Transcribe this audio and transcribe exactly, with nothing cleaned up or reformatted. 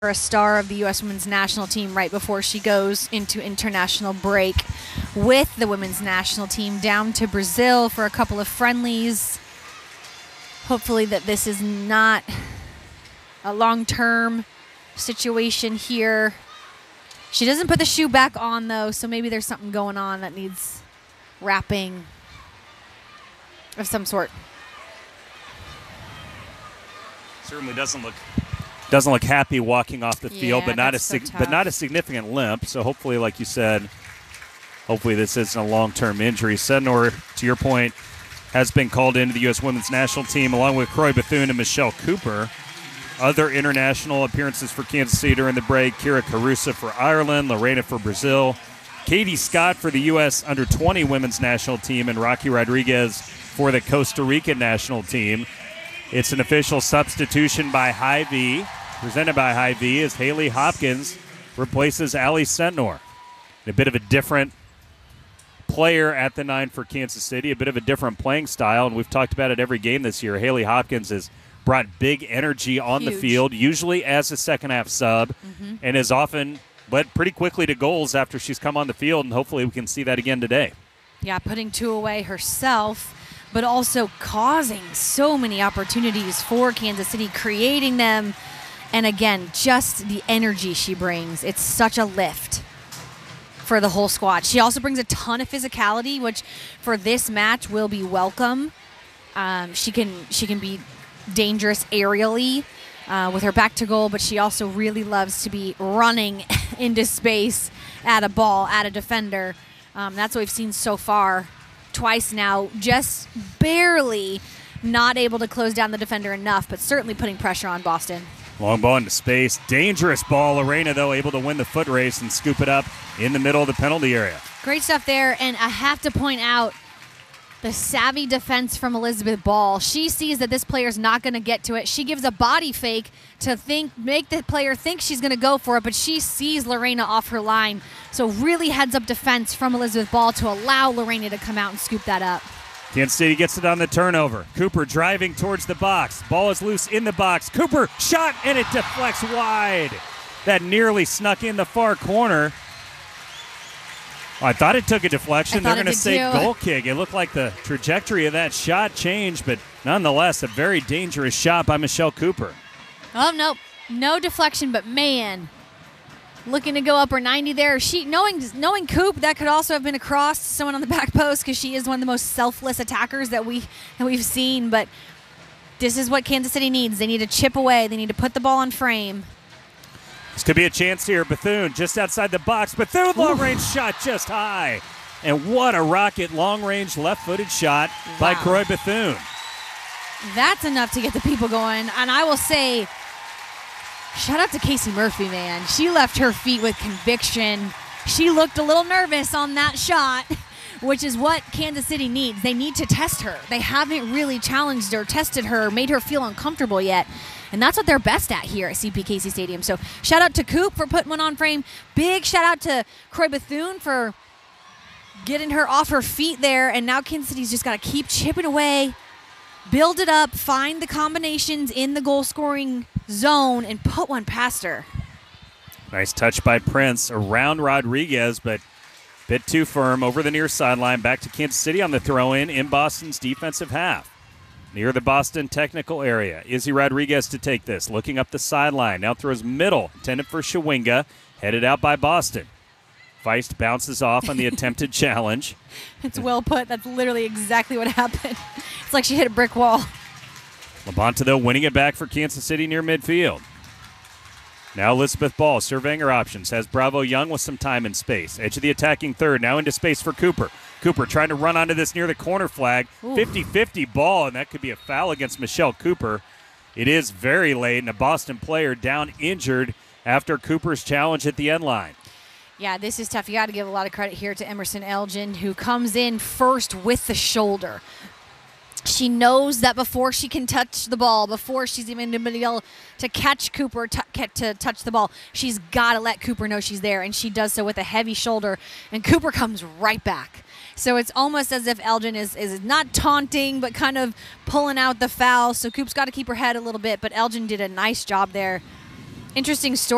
a star of the U S women's national team right before she goes into international break with the women's national team down to Brazil for a couple of friendlies. Hopefully that this is not a long-term situation here. She doesn't put the shoe back on, though, so maybe there's something going on that needs wrapping of some sort. Certainly doesn't look doesn't look happy walking off the field, yeah, but not a so sig- but not a significant limp. So hopefully, like you said, hopefully this isn't a long-term injury. Sentnor, to your point, has been called into the U S women's national team along with Croy Bethune and Michelle Cooper. Other international appearances for Kansas City during the break: Kira Carusa for Ireland, Lorena for Brazil, Katie Scott for the U S under twenty women's national team, and Rocky Rodriguez for the Costa Rican national team. It's an official substitution by Hy-Vee, presented by Hy-Vee, as Haley Hopkins replaces Allie Sentnor. A bit of a different player at the nine for Kansas City, a bit of a different playing style, and we've talked about it every game this year. Haley Hopkins has brought big energy on Huge. the field, usually as a second-half sub, mm-hmm. and has often led pretty quickly to goals after she's come on the field, and hopefully we can see that again today. Yeah, putting two away herself, but also causing so many opportunities for Kansas City, creating them. And again, just the energy she brings. It's such a lift for the whole squad. She also brings a ton of physicality, which for this match will be welcome. Um, she can she can be dangerous aerially uh, with her back to goal, but she also really loves to be running into space at a ball, at a defender. Um, that's what we've seen so far. Twice now, just barely not able to close down the defender enough, but certainly putting pressure on Boston. Long ball into space. Dangerous ball. Lorena, though, able to win the foot race and scoop it up in the middle of the penalty area. Great stuff there, and I have to point out the savvy defense from Elizabeth Ball. She sees that this player's not going to get to it. She gives a body fake to think, make the player think she's going to go for it, but she sees Lorena off her line. So really heads-up defense from Elizabeth Ball to allow Lorena to come out and scoop that up. Kansas City gets it on the turnover. Cooper driving towards the box. Ball is loose in the box. Cooper shot, and it deflects wide. That nearly snuck in the far corner. Oh, I thought it took a deflection. They're going to say too. Goal kick. It looked like the trajectory of that shot changed, but nonetheless, a very dangerous shot by Michelle Cooper. Oh, no. No deflection, but man, looking to go upper ninety there. She knowing knowing Coop, that could also have been a cross to someone on the back post because she is one of the most selfless attackers that we that we've seen. But this is what Kansas City needs. They need to chip away. They need to put the ball on frame. This could be a chance here. Bethune just outside the box. Bethune long-range shot just high. And what a rocket long-range left-footed shot wow. by Croy Bethune. That's enough to get the people going. And I will say, shout out to Casey Murphy, man. She left her feet with conviction. She looked a little nervous on that shot, which is what Kansas City needs. They need to test her. They haven't really challenged her, tested her, made her feel uncomfortable yet. And that's what they're best at here at C P K C Stadium. So shout out to Coop for putting one on frame. Big shout out to Croy Bethune for getting her off her feet there. And now Kansas City's just got to keep chipping away, build it up, find the combinations in the goal-scoring zone, and put one past her. Nice touch by Prince around Rodriguez, but a bit too firm over the near sideline. Back to Kansas City on the throw-in in Boston's defensive half. Near the Boston technical area. Izzy Rodriguez to take this. Looking up the sideline. Now throws middle. Intended for Shawinga. Headed out by Boston. Feist bounces off on the attempted challenge. It's well put. That's literally exactly what happened. It's like she hit a brick wall. Labonte, though, winning it back for Kansas City near midfield. Now Elizabeth Ball surveying her options. Has Bravo Young with some time and space. Edge of the attacking third. Now into space for Cooper. Cooper trying to run onto this near the corner flag. fifty-fifty ball, and that could be a foul against Michelle Cooper. It is very late, and a Boston player down injured after Cooper's challenge at the end line. Yeah, this is tough. You got to give a lot of credit here to Emerson Elgin, who comes in first with the shoulder. She knows that before she can touch the ball, before she's even able to catch Cooper, t- to touch the ball, she's got to let Cooper know she's there, and she does so with a heavy shoulder, and Cooper comes right back. So it's almost as if Elgin is, is not taunting, but kind of pulling out the foul. So Coop's got to keep her head a little bit, but Elgin did a nice job there. Interesting story.